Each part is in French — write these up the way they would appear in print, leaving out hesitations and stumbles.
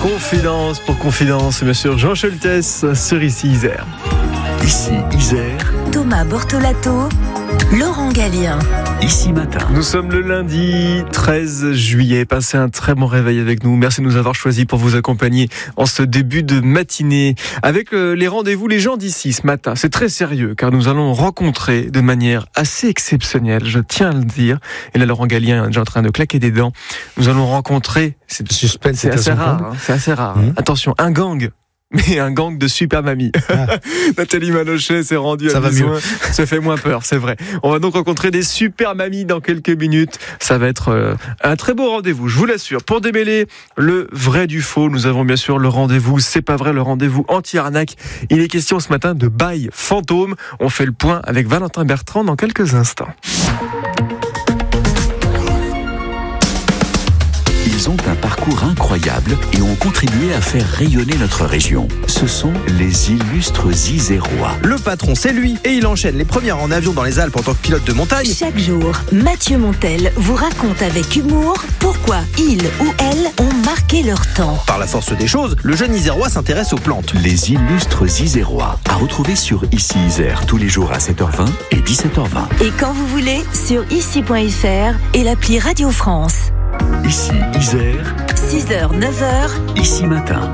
Pour confidence, bien sûr, Jean Schultes sur Ici Isère. Ici Isère. Thomas Bortolato, Laurent Gallien. Ici Matin. Nous sommes le lundi 13 juillet. Passez un très bon réveil avec nous. Merci de nous avoir choisis pour vous accompagner en ce début de matinée. Avec les rendez-vous, les gens d'ici ce matin. C'est très sérieux car nous allons rencontrer de manière assez exceptionnelle, je tiens à le dire. Et là, Laurent Gallien est déjà en train de claquer des dents. Nous allons rencontrer... C'est le suspense. C'est assez rare. C'est assez rare. Attention, un gang. Mais un gang de super mamies. Nathalie Manochet s'est rendue à Besoin. Ça fait moins peur, c'est vrai. On va donc rencontrer des super mamies dans quelques minutes. Ça va être un très beau rendez-vous, je vous l'assure. Pour démêler le vrai du faux, nous avons bien sûr le rendez-vous C'est pas vrai, le rendez-vous anti-arnaque. Il est question ce matin de bail fantôme. On fait le point avec Valentin Bertrand dans quelques instants. Ils ont un parcours incroyable et ont contribué à faire rayonner notre région. Ce sont les illustres Isérois. Le patron, c'est lui, et il enchaîne les premières en avion dans les Alpes en tant que pilote de montagne. Chaque jour, Mathieu Montel vous raconte avec humour pourquoi il ou elle ont marqué leur temps. Par la force des choses, le jeune Isérois s'intéresse aux plantes. Les illustres Isérois, à retrouver sur Ici Isère tous les jours à 7h20 et 17h20. Et quand vous voulez, sur ici.fr et l'appli Radio France. Ici Isère. 6h, 9h. Ici Matin.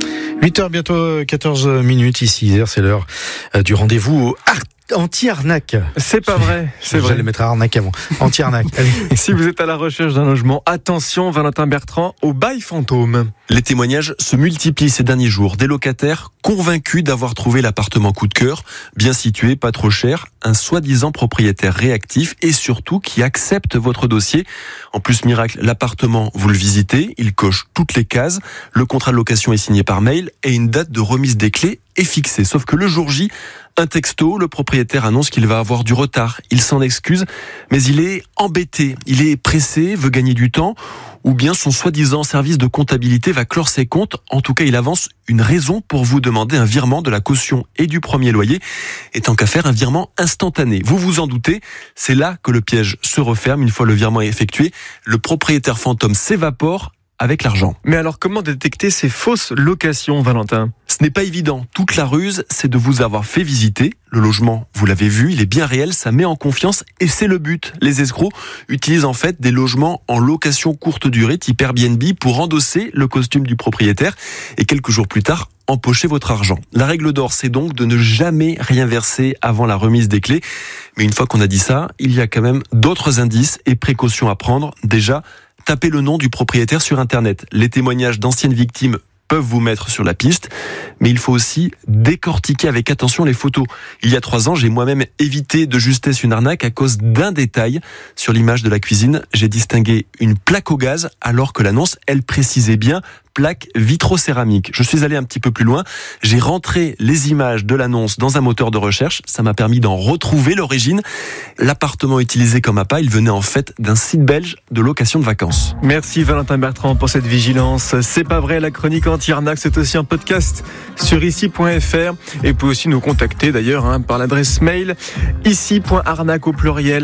8h, bientôt 14 minutes. Ici Isère, c'est l'heure du rendez-vous anti-arnaque. C'est pas vrai, c'est vrai. J'allais mettre arnaque avant. Anti-arnaque. Allez. Si vous êtes à la recherche d'un logement, attention, Valentin Bertrand, au bail fantôme. Les témoignages se multiplient ces derniers jours. Des locataires convaincus d'avoir trouvé l'appartement coup de cœur, bien situé, pas trop cher, un soi-disant propriétaire réactif et surtout qui accepte votre dossier. En plus, miracle, l'appartement, vous le visitez, il coche toutes les cases, le contrat de location est signé par mail et une date de remise des clés est fixée. Sauf que le jour J, un texto, le propriétaire annonce qu'il va avoir du retard. Il s'en excuse, mais il est embêté, il est pressé, veut gagner du temps, ou bien son soi-disant service de comptabilité va clore ses comptes. En tout cas, il avance une raison pour vous demander un virement de la caution et du premier loyer, et tant qu'à faire, un virement instantané. Vous vous en doutez, c'est là que le piège se referme. Une fois le virement effectué, le propriétaire fantôme s'évapore avec l'argent. Mais alors, comment détecter ces fausses locations, Valentin ? Ce n'est pas évident. Toute la ruse, c'est de vous avoir fait visiter. Le logement, vous l'avez vu, il est bien réel, ça met en confiance et c'est le but. Les escrocs utilisent en fait des logements en location courte durée, type Airbnb, pour endosser le costume du propriétaire et quelques jours plus tard, empocher votre argent. La règle d'or, c'est donc de ne jamais rien verser avant la remise des clés. Mais une fois qu'on a dit ça, il y a quand même d'autres indices et précautions à prendre. Déjà, tapez le nom du propriétaire sur Internet. Les témoignages d'anciennes victimes peuvent vous mettre sur la piste, mais il faut aussi décortiquer avec attention les photos. Il y a 3 ans, j'ai moi-même évité de justesse une arnaque à cause d'un détail. Sur l'image de la cuisine, j'ai distingué une plaque au gaz, alors que l'annonce, elle précisait bien plaque vitrocéramique. Je suis allé un petit peu plus loin. J'ai rentré les images de l'annonce dans un moteur de recherche. Ça m'a permis d'en retrouver l'origine. L'appartement utilisé comme appât, il venait en fait d'un site belge de location de vacances. Merci Valentin Bertrand pour cette vigilance. C'est pas vrai, la chronique anti-arnaque, c'est aussi un podcast sur ici.fr. Et vous pouvez aussi nous contacter d'ailleurs par l'adresse mail ici.arnaque au pluriel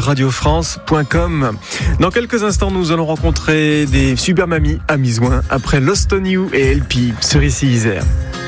@radiofrance.com. Dans quelques instants, nous allons rencontrer des super mamies à Besoin après Lost on You et LP sur Ici Isère.